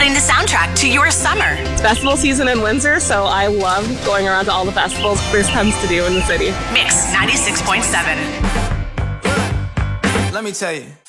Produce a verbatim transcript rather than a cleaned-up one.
creating the soundtrack to your summer. It's festival season in Windsor, so I love going around to all the festivals there's tons to do in the city. Mix ninety-six point seven. Let me tell you.